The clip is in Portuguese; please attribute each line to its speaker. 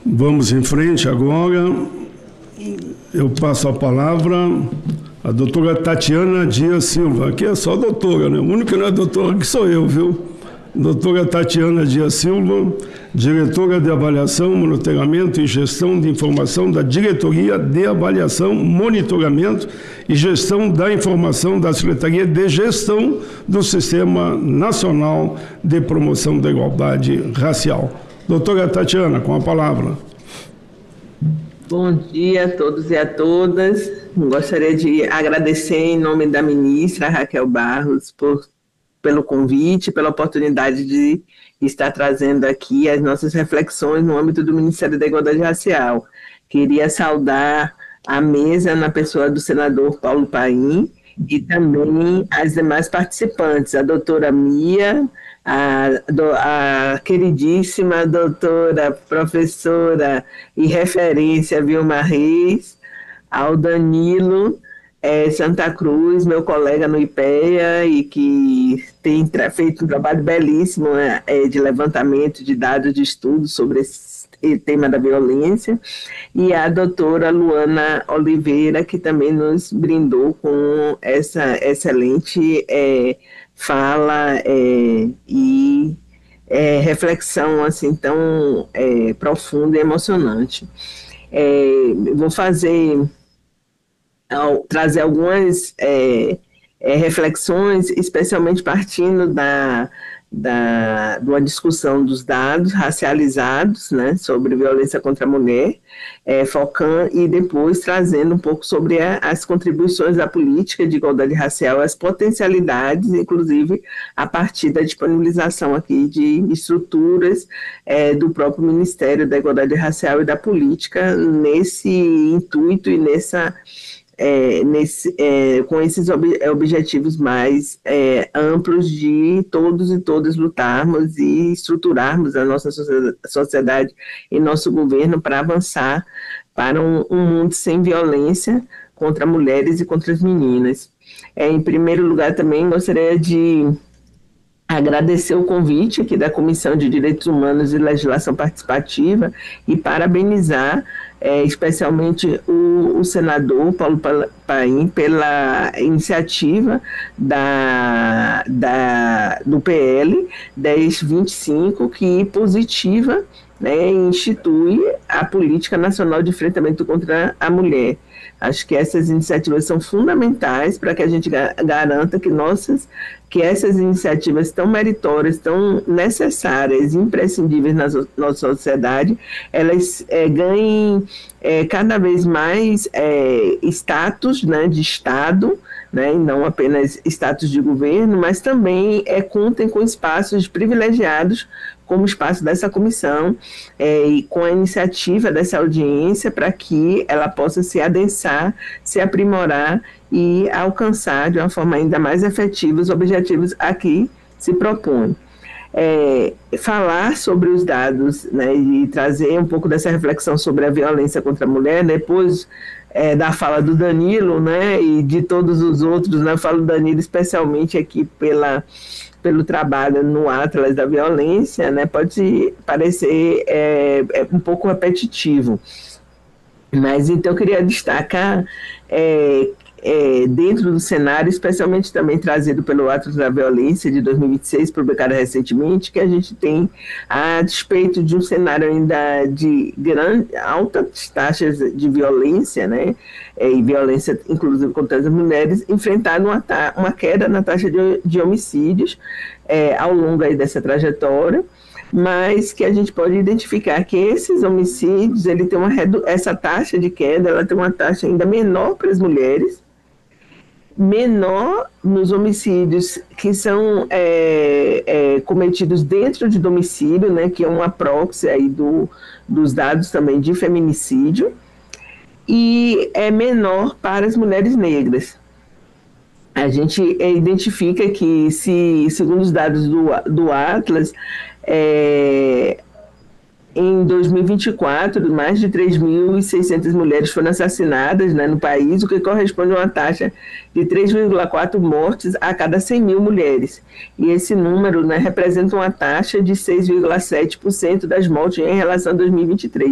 Speaker 1: Vamos em frente agora. Eu passo a palavra à doutora Tatiana Dias Silva. Aqui é só doutora, né? O único que não é doutora aqui sou eu, viu? Doutora Tatiana Dias Silva, diretora de Avaliação, Monitoramento e Gestão de Informação da Diretoria de Avaliação, Monitoramento e Gestão da Informação da Secretaria de Gestão do Sistema Nacional de Promoção da Igualdade Racial. Doutora Tatiana, com a palavra.
Speaker 2: Bom dia a todos e a todas. Gostaria de agradecer em nome da ministra Raquel Barros pelo convite, pela oportunidade de estar trazendo aqui as nossas reflexões no âmbito do Ministério da Igualdade Racial. Queria saudar a mesa na pessoa do senador Paulo Paim e também as demais participantes, a doutora Mia, a queridíssima doutora, professora e referência Vilma Reis, ao Danilo Santa Cruz, meu colega no IPEA, e que tem feito um trabalho belíssimo de levantamento de dados de estudo sobre esse tema da violência, e a doutora Luana Oliveira, que também nos brindou com essa excelente fala e reflexão assim tão profunda e emocionante. Vou trazer algumas reflexões, especialmente partindo de uma discussão dos dados racializados, né, sobre violência contra a mulher, focando, e depois trazendo um pouco sobre as contribuições da política de igualdade racial, as potencialidades, inclusive a partir da disponibilização aqui de estruturas do próprio Ministério da Igualdade Racial e da Política, nesse intuito e com esses objetivos mais amplos de todos e todas lutarmos e estruturarmos a nossa sociedade e nosso governo para avançar para um mundo sem violência contra mulheres e contra as meninas. Em primeiro lugar, também gostaria de agradecer o convite aqui da Comissão de Direitos Humanos e Legislação Participativa e parabenizar especialmente o senador Paulo Paim pela iniciativa do PL 1025, que positiva, né, institui a Política Nacional de Enfrentamento contra a Mulher. Acho que essas iniciativas são fundamentais para que a gente garanta que essas iniciativas tão meritórias, tão necessárias, imprescindíveis na nossa sociedade, elas ganhem cada vez mais status, né, de Estado, né, e não apenas status de governo, mas também contem com espaços privilegiados, como espaço dessa comissão, e com a iniciativa dessa audiência, para que ela possa se adensar, se aprimorar e alcançar de uma forma ainda mais efetiva os objetivos a que se propõe. Falar sobre os dados, né, e trazer um pouco dessa reflexão sobre a violência contra a mulher, depois da fala do Danilo, né, e de todos os outros, né, eu falo do Danilo especialmente aqui pelo trabalho no Atlas da Violência, né, pode parecer um pouco repetitivo, mas então eu queria destacar dentro do cenário, especialmente também trazido pelo Atlas da Violência de 2026, publicado recentemente, que a gente tem, a despeito de um cenário ainda de altas taxas de violência, né, e violência inclusive contra as mulheres, enfrentado uma queda na taxa de homicídios ao longo aí dessa trajetória, mas que a gente pode identificar que esses homicídios, essa taxa de queda, ela tem uma taxa ainda menor para as mulheres, menor nos homicídios que são cometidos dentro de domicílio, né, que é uma proxy aí dos dados também de feminicídio, e é menor para as mulheres negras. A gente identifica que, segundo os dados do Atlas, em 2024, mais de 3.600 mulheres foram assassinadas, né, no país, o que corresponde a uma taxa de 3,4 mortes a cada 100 mil mulheres. E esse número, né, representa uma taxa de 6,7% das mortes em relação a 2023.